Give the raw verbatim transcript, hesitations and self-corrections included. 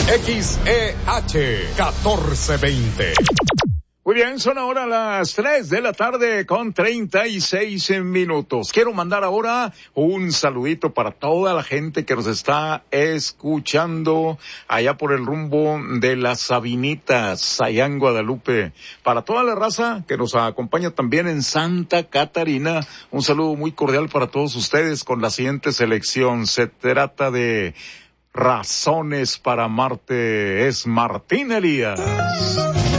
X E H catorce veinte. Muy bien, son ahora las tres de la tarde con treinta y seis minutos. Quiero mandar ahora un saludito para toda la gente que nos está escuchando allá por el rumbo de las Sabinitas, allá en Guadalupe. Para toda la raza que nos acompaña también en Santa Catarina, un saludo muy cordial para todos ustedes con la siguiente selección. Se trata de Razones para Amarte, es Martín Elías.